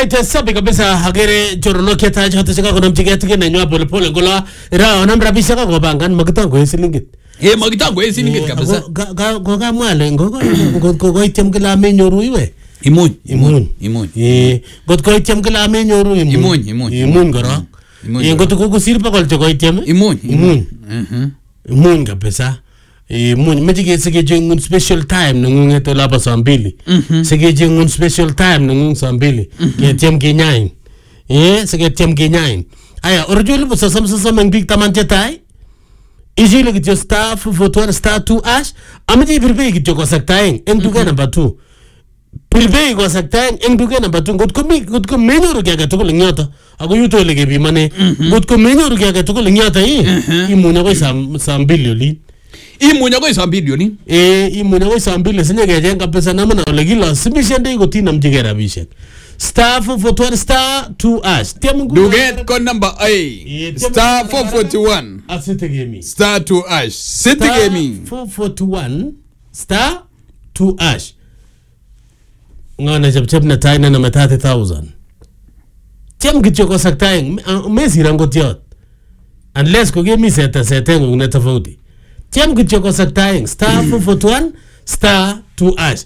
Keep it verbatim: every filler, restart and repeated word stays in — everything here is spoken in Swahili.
Alright, sabi kabisa hagere jorono kiata hata chaka kuna mchigeti kene nywa pole pole ngola ira onamra bisha ko bangan magitango esilingit. Eh magitango esilingit kabisa. Ga ga ga mwale ngogo ngogo ko item kila menyoru iwe. Imun Imun imun. Eh got ko item kila menyoru imun. Imun imun. Imun goro. Eh got ko kusir pa kol ko item. Imun imun. Mhm. Imun kabisa. Eh mun mejige sige jengun special time nungu to laba sambili. Sige jengun special time nungu sambili. Ke tiam ke nyain. Eh sige tiam ke nyain. Aya orjulu bo sasam sasam ang big taman jetai. Ijile ke star for to star two ash. Amati birbe ke ko saktaing en duga number two. Birbe ko saktaing en duga number two. Got ko mi got ko menyo ru ga to ko nyata. Ago yuto lege bi mane. Got ko menyo ru ga to ko nyata eh. Imuna ko sam sambili li. Imunya ko isang video ni. Eh imunya ko isang video senya gajenga pesa namana olegila simishende ko tina mjigera bishet. Star four four one star two ash. Do get con number A. Star four forty one. Asite gaming. Star two ash. City gaming. four forty one star two ash. Ngana jab jab na taina na thirty thousand. Tiam kichoko saktaing mesi rango tiot. Unless ko game seta seta ngune tofauti. Tiam kichoko saktaing star four forty one star two ash.